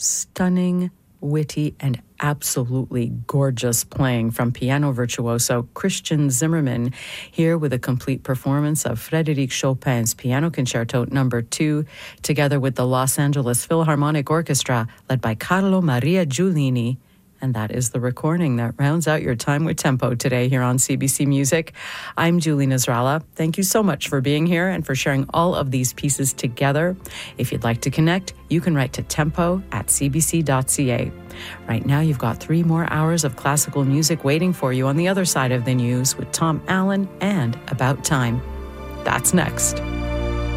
stunning, witty, and absolutely gorgeous playing from piano virtuoso Christian Zimmerman, here with a complete performance of Frédéric Chopin's Piano Concerto No. 2, together with the Los Angeles Philharmonic Orchestra, led by Carlo Maria Giulini. And that is the recording that rounds out your time with Tempo today here on CBC Music. I'm Julie Nasrallah. Thank you so much for being here and for sharing all of these pieces together. If you'd like to connect, you can write to tempo@cbc.ca. Right now, you've got 3 more hours of classical music waiting for you on the other side of the news with Tom Allen and About Time. That's next.